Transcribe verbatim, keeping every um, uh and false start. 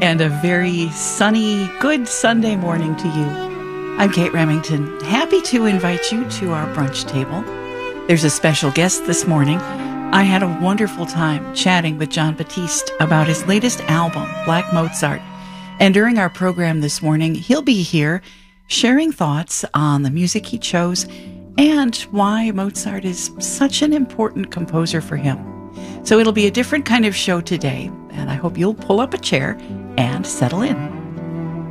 and a very sunny, good Sunday morning to you. I'm Kate Remington, happy to invite you to our brunch table. There's a special guest this morning. I had a wonderful time chatting with Jon Batiste about his latest album, Black Mozart. And during our program this morning, he'll be here sharing thoughts on the music he chose and why Mozart is such an important composer for him. So it'll be a different kind of show today, and I hope you'll pull up a chair and settle in.